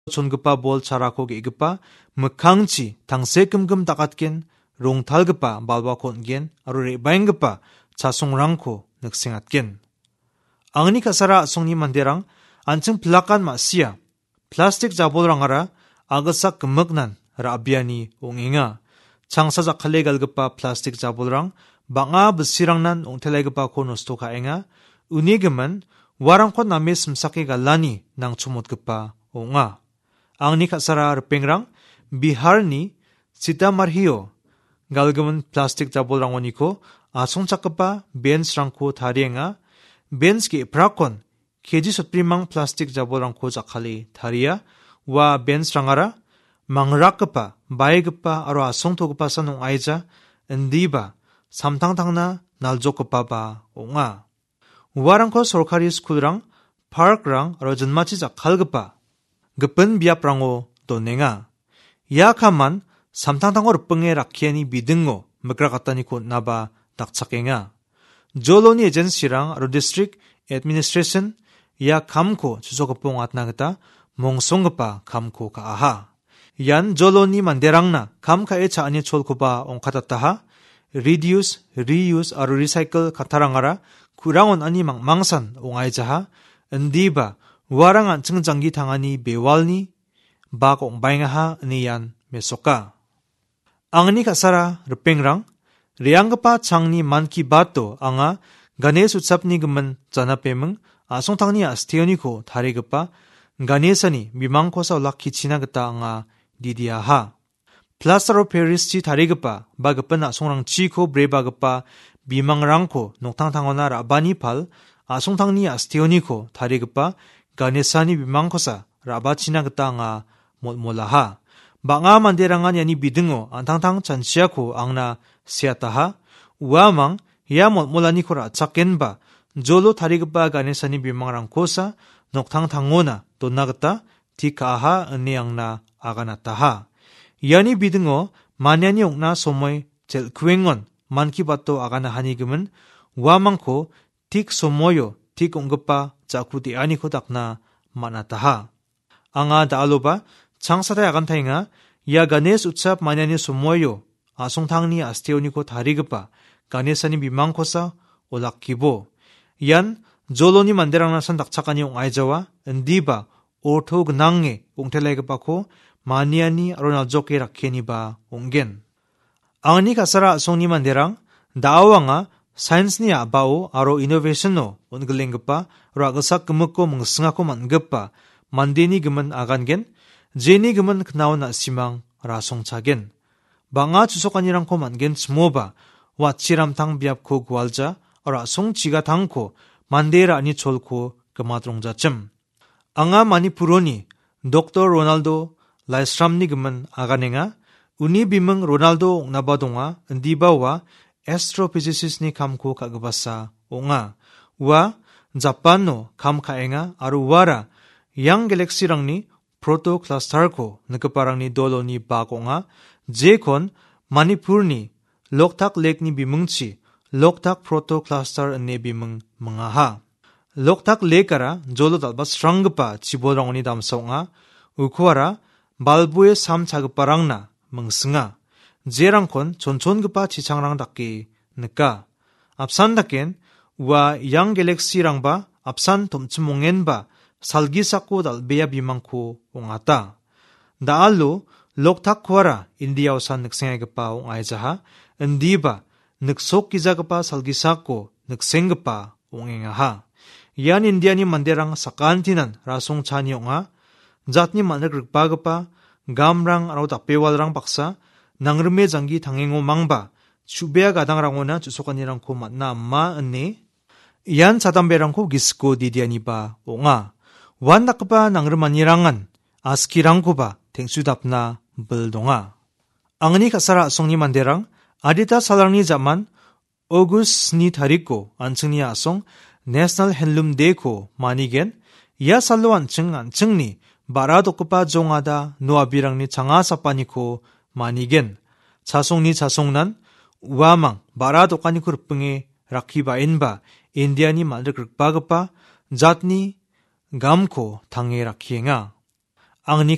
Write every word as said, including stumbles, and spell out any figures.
존급바 볼 차라코 게급바 묵항치 당세 금금 다갓겐 롱탈급바 발바 콘겐 아루레 바잉급바 자송랑코 늑생앗겐 앙니 카사라 송니 만데랑 안층 플라칸 마시야 플라스틱 자볼랑아라 아그삭 금먹난 라비아니 옹잉아 장사자 칼레갈급바 플라스틱 자볼랑 방아 부시랑난 옹텔레급바 코노스토 가잉아 우니금은 와랑코 남의 심사케 갈라니 낭초못급바 옹아 앙니 카사라 르팽랑 비하르니 시타마르히오 galgaman plastic jabol rangwaniko asong chakapa bench rangko tharienga bench ke prakon keji sotprimang plastic jabol rangko jakhali tharia wa bench rangara mangrakpa baigpa aro asong togpa sanong aija ndiba samtangtangna naljokpa ba onga warangko sorkari school rang park rang aro janmachi jakhalgpa gpen biap rango donenga yakaman 삼탕탕어르 뻥에 라키아니 미등고 먹라갔다니 곧 나바 닥착갱아 졸로니 에전시랑 로 디스트릭 애드미니스트레이션 야 감코 주소급봉 왔나그다 몽송급바 감코 가아하 얀 졸로니 만데랑나 감카에 차아니 촐코바 옹카다타하 리듀스 리유스 아로 리사이클 카타랑아라 구랑온 아니 망망산 옹아이자하 은디바 와랑안 증장기 당하니 베왈니 바고 옹바잉아하 니얀 메소카 앙니 카사라 르팽랑 리앙가파 창니 만키 바토 앙아 가네스 우츠ap니 금은 자나페멍 아송탕니 아스티오니코 다리급바 가네사니 미망코사 올라키 지나갔다 앙아 디디아하 플라스타로 페리스치 다리급바 바급은 아송랑 치코 브레바급바 미망랑코 녹탕탕오나 라바니팔 아송탕니 아스티오니코 다리급바 가네사니 미망코사 라바 지나갔다 앙아 몰몰라하 방아 만데랑안 야니 비등오 안탕탕 찬시아코 앙나 시아타하 우아망 야몰 몰라니코라 착겐바 졸로 타리급바 가네사니 비망랑 코사 녹탕탕오나 돈나갔다 디카하 은니앙나 아가나타하 야니 비등오 마냐니 옥나 소모이 젤 쿠engон 만키바토 아가나 하니금은 우아망코 틱 소모요 틱 옹급바 자쿠디 아니코 닥나 마나타하 앙아 다알로바 장사다 야간타잉아 야 가네스 우츠ap 마냐니 소모요 아송탕니 아스테오니코 다리급바 가네사니 미망코사 올라키보 얀 졸로니 만데랑나 산닥차카니 옹아이자와 은디바 오토그낭게 옹텔레급바코 마니아니 아로나조케 라케니바 옹겐 앙니 가사라 송니 만데랑 다아왕아 사이언스니 아바오 아로 이노베이션노 온글랭급바 라가삭 금먹고 멍승하고 만급바 만데니 금은 아간겐 제니 금은 그나오나 시망 라송차겐 방아 주소간이랑코 만겐 스모바 와치람탕 비압코 구알자 라송치가 당코 만데라 아니 촐코 그마드롱자쯤 앙아 마니 부로니 독터 로날도 라이스람니 금은 아가네가 우니 비멍 로날도 나바동아 은디바와 에스트로피지시스니 감코 가그바사 옹아 와 자판노 감카엥아 아루와라 양 갤럭시랑니 프로토 클러스터코 느그파랑니 돌로니 바공아 제콘 마니푸르니 록탁 렉니 비뭉치 록탁 프로토 클러스터 네 비뭉 망아하 록탁 레카라 졸로달바 스랑그파 지보랑니 담송아 우쿠아라 발부의 삼 차급바랑나 멍승아 제랑콘 존촌급바 지창랑 닦기 느까 앞산 닦겐 와 양 갤럭시랑바 앞산 돔츠몽엔바 살기사코 달베야 비망코 옹아따 다알로 록탁쿠아라 인디아우산 늑생아이급바 옹아이자하 은디바 늑속기자급바 살기사코 늑생급바 옹행아하 얀 인디아니 만데랑 사칸티난 라송차니 옹아 zatni manrek rikpagapa gamrang aro dakpewalrang baksa nangrime janggi tangengo mangba chubea gadangrangona chusokanirangko matna amma ane yan sadamberangko gisko didianiba onga wan dakpa nangrmanirangan askirangkoba tengsudapna beldonga angni kasara asongni manderang adita salarni zaman August ni tariko anchingni asong National Handloom Day ko manigen ya sallo anching anchingni 바라도크파 종하다 노아비랑니 장아사빠니코 마니겐 자송니 자송난 우아망 바라도카니코 르뿡에 라키바인바 인디아니 만들 그르바그파 zatni gamko 당에 라키엥아 앙니